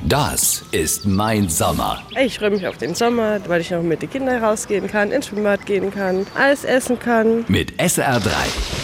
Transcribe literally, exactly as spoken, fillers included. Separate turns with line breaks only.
Das ist mein Sommer.
Ich freue mich auf den Sommer, weil ich noch mit den Kindern rausgehen kann, ins Schwimmbad gehen kann, alles essen kann.
Mit S R drei.